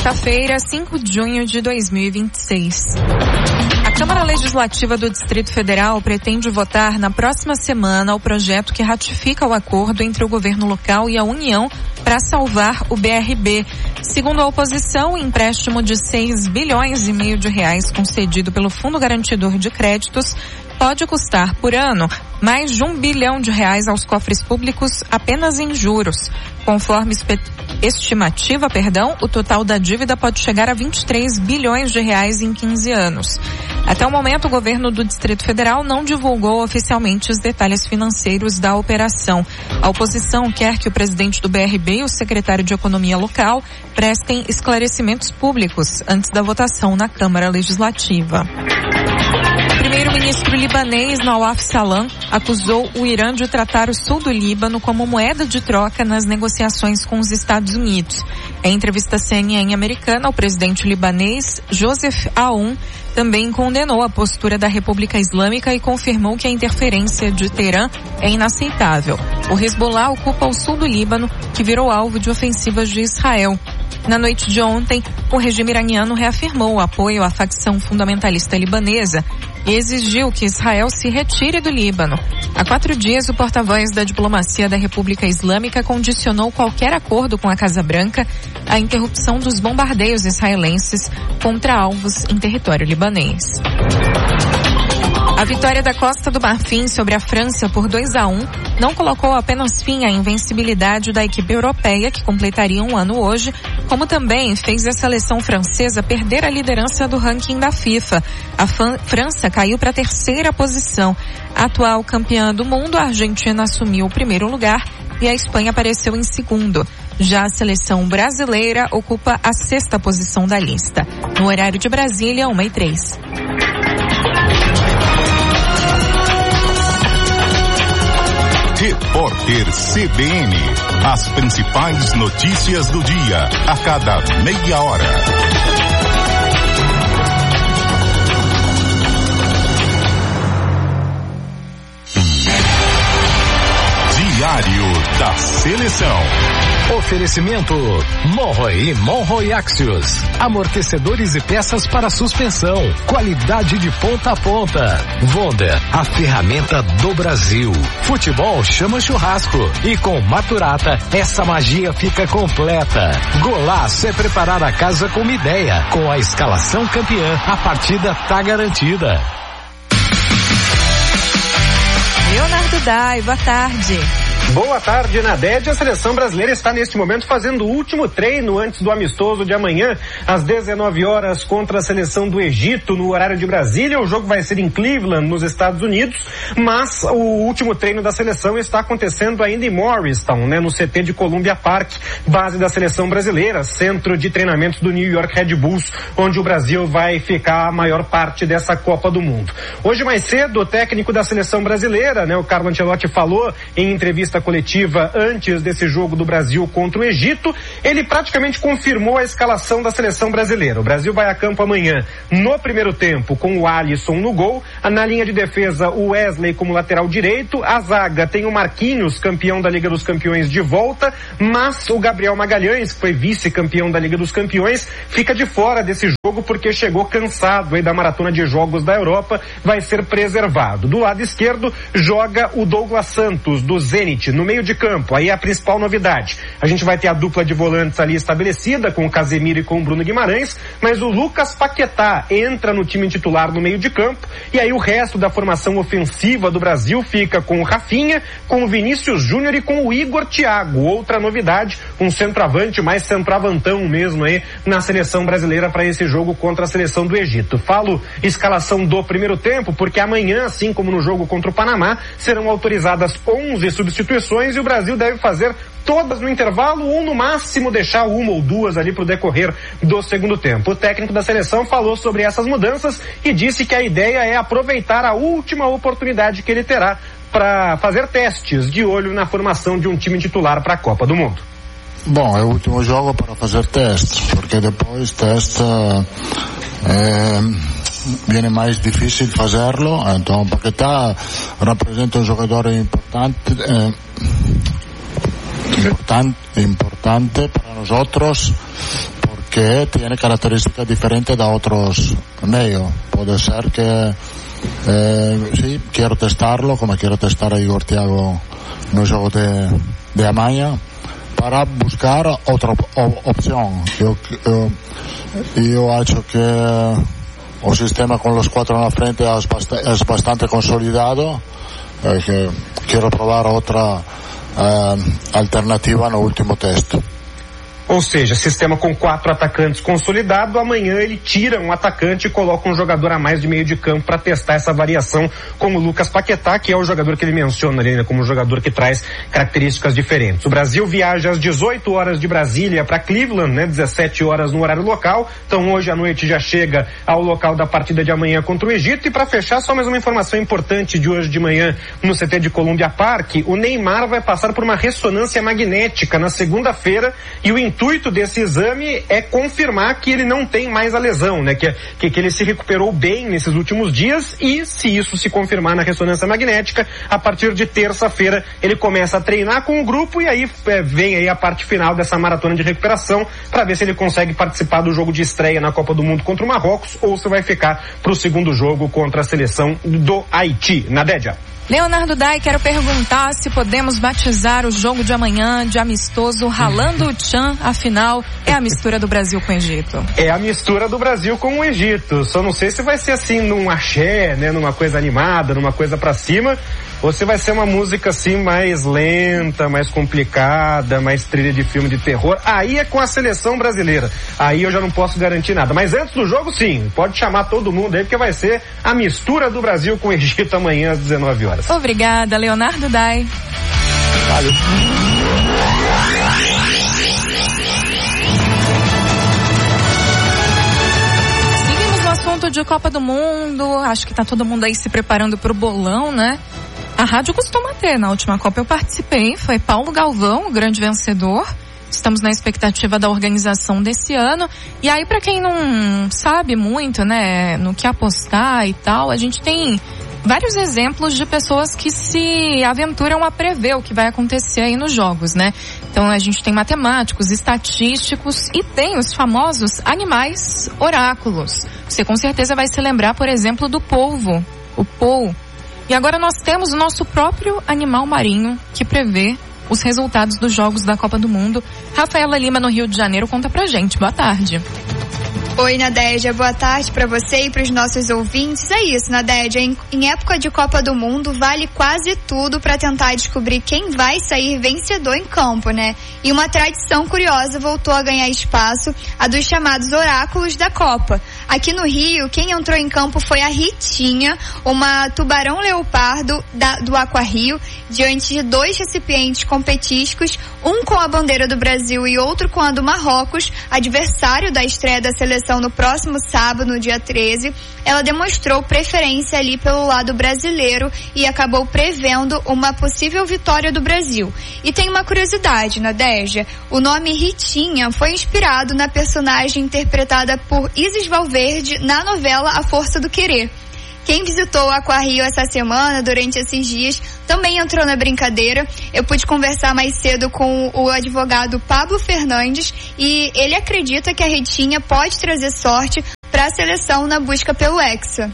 sexta-feira, 5 de junho de 2026. A Câmara Legislativa do Distrito Federal pretende votar na próxima semana o projeto que ratifica o acordo entre o governo local e a União para salvar o BRB. Segundo a oposição, o empréstimo de 6,5 bilhões de reais concedido pelo Fundo Garantidor de Créditos pode custar por ano mais de R$1 bilhão aos cofres públicos apenas em juros. Conforme estimativa, o total da dívida pode chegar a 23 bilhões de reais em 15 anos. Até o momento, o governo do Distrito Federal não divulgou oficialmente os detalhes financeiros da operação. A oposição quer que o presidente do BRB e o secretário de Economia local prestem esclarecimentos públicos antes da votação na Câmara Legislativa. O primeiro-ministro libanês Nawaf Salam acusou o Irã de tratar o sul do Líbano como moeda de troca nas negociações com os Estados Unidos. Em entrevista à CNN americana, o presidente libanês Joseph Aoun também condenou a postura da República Islâmica e confirmou que a interferência de Teherã é inaceitável. O Hezbollah ocupa o sul do Líbano, que virou alvo de ofensivas de Israel. Na noite de ontem, o regime iraniano reafirmou o apoio à facção fundamentalista libanesa e exigiu que Israel se retire do Líbano. Há 4 dias, o porta-voz da diplomacia da República Islâmica condicionou qualquer acordo com a Casa Branca à interrupção dos bombardeios israelenses contra alvos em território libanês. A vitória da Costa do Marfim sobre a França por 2-1 não colocou apenas fim à invencibilidade da equipe europeia, que completaria um ano hoje, como também fez a seleção francesa perder a liderança do ranking da FIFA. A França caiu para a 3ª posição. A atual campeã do mundo, a Argentina, assumiu o 1º lugar e a Espanha apareceu em 2º. Já a seleção brasileira ocupa a 6ª posição da lista. No horário de Brasília, 1h03. Repórter CBN. As principais notícias do dia, a cada meia hora. Diário da Seleção. Oferecimento Monroe e Monroe Axios. Amortecedores e peças para suspensão. Qualidade de ponta a ponta. Wonder, a ferramenta do Brasil. Futebol chama churrasco. E com Maturata, essa magia fica completa. Golaço é preparar a casa com uma ideia. Com a escalação campeã, a partida tá garantida. Leonardo Dai, boa tarde. Boa tarde, Nadege. A seleção brasileira está neste momento fazendo o último treino antes do amistoso de amanhã, às 19 horas, contra a seleção do Egito, no horário de Brasília. O jogo vai ser em Cleveland, nos Estados Unidos, mas o último treino da seleção está acontecendo ainda em Morristown, no CT de Columbia Park, base da seleção brasileira, centro de treinamentos do New York Red Bulls, onde o Brasil vai ficar a maior parte dessa Copa do Mundo. Hoje mais cedo, o técnico da seleção brasileira, o Carlo Ancelotti, falou em entrevista coletiva antes desse jogo do Brasil contra o Egito. Ele praticamente confirmou a escalação da seleção brasileira. O Brasil vai a campo amanhã no primeiro tempo com o Alisson no gol, na linha de defesa o Wesley como lateral direito, a zaga tem o Marquinhos, campeão da Liga dos Campeões, de volta, mas o Gabriel Magalhães, que foi vice-campeão da Liga dos Campeões, fica de fora desse jogo porque chegou cansado da maratona de jogos da Europa, vai ser preservado. Do lado esquerdo joga o Douglas Santos, do Zenit, no meio de campo. Aí é a principal novidade. A gente vai ter a dupla de volantes ali estabelecida, com o Casemiro e com o Bruno Guimarães, mas o Lucas Paquetá entra no time titular no meio de campo, e aí o resto da formação ofensiva do Brasil fica com o Rafinha, com o Vinícius Júnior e com o Igor Thiago. Outra novidade, um centroavante, mais centroavantão mesmo aí na seleção brasileira para esse jogo contra a seleção do Egito. Falo escalação do primeiro tempo, porque amanhã, assim como no jogo contra o Panamá, serão autorizadas 11 substituições e o Brasil deve fazer todas no intervalo ou no máximo deixar uma ou duas ali para o decorrer do segundo tempo. O técnico da seleção falou sobre essas mudanças e disse que a ideia é aproveitar a última oportunidade que ele terá para fazer testes de olho na formação de um time titular para a Copa do Mundo. Bom, é o último jogo para fazer testes, porque depois viene mais difícil fazerlo. Então Paquetá representa um jogador importante para nosotros, que tiene características diferentes de otros medios. Puede ser que sí, quiero testarlo, como quiero testar a Igor Thiago no juego de Amaña, para buscar otra opción. Yo acho que el sistema con los 4 en la frente es bastante consolidado, que quiero probar otra alternativa no último teste. Ou seja, sistema com 4 atacantes consolidado, amanhã ele tira um atacante e coloca um jogador a mais de meio de campo para testar essa variação, como o Lucas Paquetá, que é o jogador que ele menciona ali, né, como um jogador que traz características diferentes. O Brasil viaja às 18 horas de Brasília para Cleveland, né, 17 horas no horário local, então hoje à noite já chega ao local da partida de amanhã contra o Egito. E para fechar, só mais uma informação importante de hoje de manhã no CT de Columbia Park: o Neymar vai passar por uma ressonância magnética na segunda-feira, e o intuito desse exame é confirmar que ele não tem mais a lesão, né? Que ele se recuperou bem nesses últimos dias, e se isso se confirmar na ressonância magnética, a partir de terça-feira ele começa a treinar com o grupo, e aí vem aí a parte final dessa maratona de recuperação para ver se ele consegue participar do jogo de estreia na Copa do Mundo contra o Marrocos, ou se vai ficar para o segundo jogo contra a seleção do Haiti. Nadédia. Leonardo Dai, quero perguntar se podemos batizar o jogo de amanhã de amistoso ralando o tchan, afinal é a mistura do Brasil com o Egito. É a mistura do Brasil com o Egito, só não sei se vai ser assim num axé, né, numa coisa animada, numa coisa pra cima, ou se vai ser uma música assim mais lenta, mais complicada, mais trilha de filme de terror. Aí é com a seleção brasileira, aí eu já não posso garantir nada, mas antes do jogo sim, pode chamar todo mundo aí, porque vai ser a mistura do Brasil com o Egito amanhã às 19 horas. Obrigada, Leonardo Dai. Valeu. Seguimos no assunto de Copa do Mundo. Acho que tá todo mundo aí se preparando pro bolão, né? A rádio costuma ter. Na última Copa eu participei. Foi Paulo Galvão, o grande vencedor. Estamos na expectativa da organização desse ano. E aí, para quem não sabe muito, né, no que apostar e tal, a gente tem vários exemplos de pessoas que se aventuram a prever o que vai acontecer aí nos jogos, né? Então a gente tem matemáticos, estatísticos e tem os famosos animais oráculos. Você com certeza vai se lembrar, por exemplo, do polvo, o Pou. E agora nós temos o nosso próprio animal marinho que prevê os resultados dos jogos da Copa do Mundo. Rafaela Lima, no Rio de Janeiro, conta pra gente. Boa tarde. Oi, Nadédia, boa tarde para você e para os nossos ouvintes. É isso, Nadédia, em época de Copa do Mundo vale quase tudo para tentar descobrir quem vai sair vencedor em campo, né? E uma tradição curiosa voltou a ganhar espaço, a dos chamados oráculos da Copa. Aqui no Rio, quem entrou em campo foi a Ritinha, uma tubarão-leopardo do Aquarrio, diante de 2 recipientes competísticos, um com a bandeira do Brasil e outro com a do Marrocos, adversário da estreia da seleção no próximo sábado, no dia 13. Ela demonstrou preferência ali pelo lado brasileiro e acabou prevendo uma possível vitória do Brasil. E tem uma curiosidade, Nadégia, o nome Ritinha foi inspirado na personagem interpretada por Isis Valverde na novela A Força do Querer. Quem visitou o Aquarrio essa semana, durante esses dias, também entrou na brincadeira. Eu pude conversar mais cedo com o advogado Pablo Fernandes e ele acredita que a Ritinha pode trazer sorte para a seleção na busca pelo Hexa.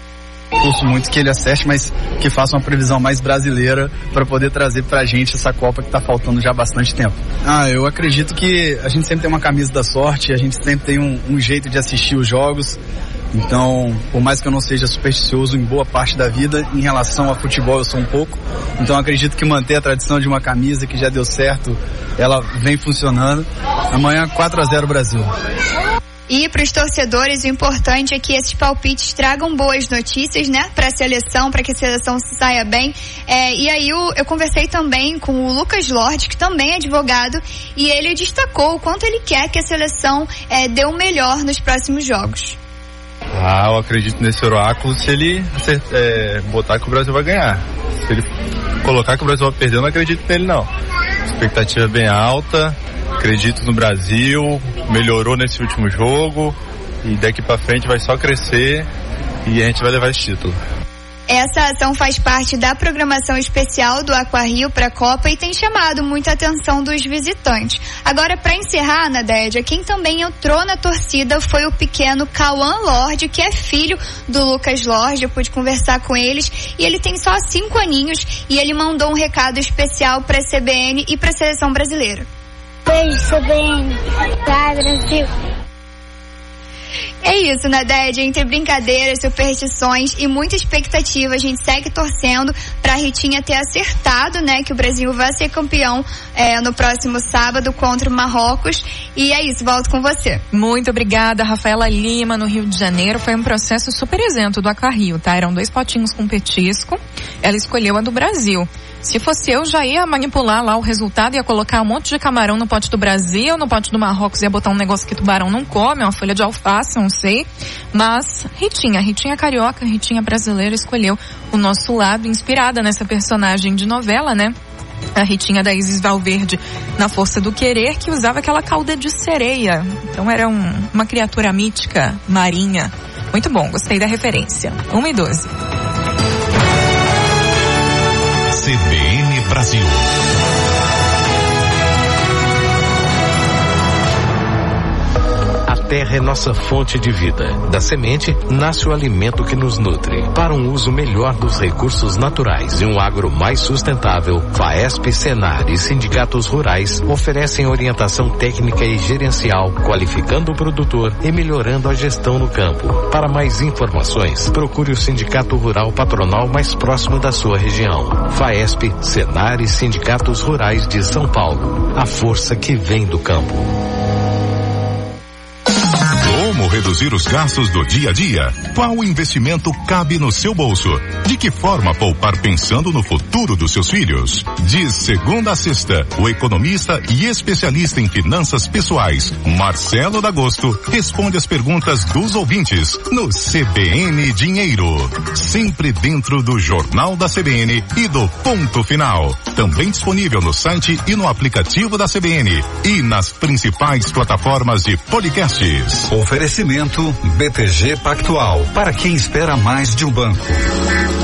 Torço muito que ele acerte, mas que faça uma previsão mais brasileira para poder trazer pra gente essa Copa que tá faltando já há bastante tempo. Eu acredito que a gente sempre tem uma camisa da sorte, a gente sempre tem um jeito de assistir os jogos. Então, por mais que eu não seja supersticioso em boa parte da vida, em relação a futebol eu sou um pouco. Então acredito que manter a tradição de uma camisa que já deu certo, ela vem funcionando. Amanhã 4-0 Brasil. E para os torcedores, o importante é que esses palpites tragam boas notícias, né, para a seleção, para que a seleção se saia bem. E aí eu conversei também com o Lucas Lorde, que também é advogado, e ele destacou o quanto ele quer que a seleção dê o melhor nos próximos jogos. Eu acredito nesse oráculo se ele botar que o Brasil vai ganhar. Se ele colocar que o Brasil vai perder, eu não acredito nele não. A expectativa é bem alta, acredito no Brasil, melhorou nesse último jogo e daqui pra frente vai só crescer e a gente vai levar esse título. Essa ação faz parte da programação especial do Aquarrio para a Copa e tem chamado muita atenção dos visitantes. Agora, para encerrar, Nadédia, quem também entrou na torcida foi o pequeno Cauã Lorde, que é filho do Lucas Lorde. Eu pude conversar com eles e ele tem só 5 aninhos e ele mandou um recado especial para a CBN e para a seleção brasileira. Beijo, CBN. Vai, Brasil. É isso, Nadédia, entre brincadeiras, superstições e muita expectativa, a gente segue torcendo pra Ritinha ter acertado, né, que o Brasil vai ser campeão no próximo sábado contra o Marrocos. E é isso, volto com você. Muito obrigada, Rafaela Lima, no Rio de Janeiro. Foi um processo super isento do Aquarrio, tá? Eram 2 potinhos com petisco, ela escolheu a do Brasil. Se fosse eu, já ia manipular lá o resultado, ia colocar um monte de camarão no pote do Brasil, no pote do Marrocos ia botar um negócio que tubarão não come, uma folha de alface, não sei. Mas Ritinha carioca, Ritinha brasileira, escolheu o nosso lado, inspirada nessa personagem de novela, né? A Ritinha da Isis Valverde na Força do Querer, que usava aquela cauda de sereia. Então era uma criatura mítica, marinha. Muito bom, gostei da referência. 1:12. CBN Brasil. A terra é nossa fonte de vida. Da semente nasce o alimento que nos nutre. Para um uso melhor dos recursos naturais e um agro mais sustentável, FAESP, Senar e sindicatos rurais oferecem orientação técnica e gerencial, qualificando o produtor e melhorando a gestão no campo. Para mais informações, procure o Sindicato Rural Patronal mais próximo da sua região. FAESP, Senar e sindicatos rurais de São Paulo. A força que vem do campo. Como reduzir os gastos do dia a dia? Qual investimento cabe no seu bolso? De que forma poupar pensando no futuro dos seus filhos? De segunda a sexta, o economista e especialista em finanças pessoais, Marcelo D'Agosto, responde as perguntas dos ouvintes no CBN Dinheiro. Sempre dentro do Jornal da CBN e do Ponto Final. Também disponível no site e no aplicativo da CBN e nas principais plataformas de podcasts. Oferecimento BTG Pactual, para quem espera mais de um banco.